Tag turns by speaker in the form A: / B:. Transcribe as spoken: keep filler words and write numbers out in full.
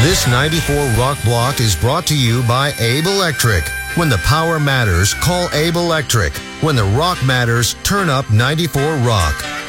A: This ninety-four Rock Block is brought to you by Abe Electric. When the power matters, call Abe Electric. When the rock matters, turn up ninety-four Rock.